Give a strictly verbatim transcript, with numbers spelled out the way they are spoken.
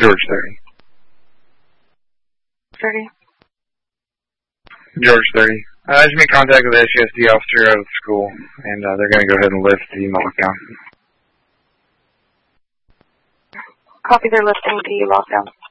George thirty. thirty. George thirty. Uh, I just made contact with the S U S D officer out of the school, and uh, they're going to go ahead and lift the lockdown. Copy, they're lifting the lockdown.